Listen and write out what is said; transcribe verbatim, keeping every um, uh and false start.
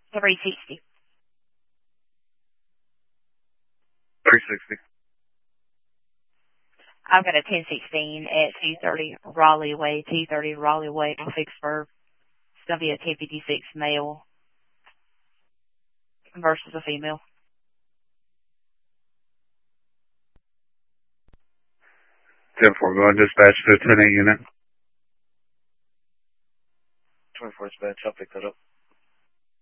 three sixty. three sixty. I've got a ten sixteen at two thirty Raleigh Way, two thirty Raleigh Way, Vicksburg. It's going to be a ten fifty-six male versus a female. ten four, go and dispatch to ten eight unit. twenty-four dispatch, I'll pick that up.